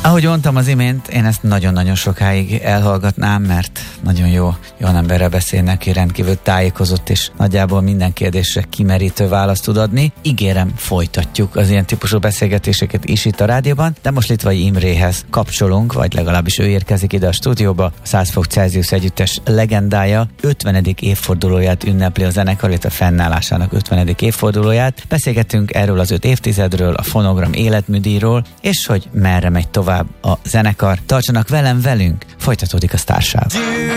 Ahogy mondtam az imént, én ezt nagyon-nagyon sokáig elhallgatnám, mert nagyon jó emberrel beszélnek, aki rendkívül tájékozott, és nagyjából minden kérdésre kimerítő választ tud adni. Ígérem, folytatjuk az ilyen típusú beszélgetéseket is itt a rádióban, de most Litvai Imréhez kapcsolunk, vagy legalábbis ő érkezik ide a stúdióba. A 100 fok Celsius együttes legendája 50. évfordulóját ünnepli a zenekar, illetve fennállásának 50. évfordulóját. Beszélgetünk erről az 5 évtizedről, a Fonogram életműdíjról, és hogy merre megy tovább a zenekar. Tartsanak velünk, folytatódik a Sztársáv.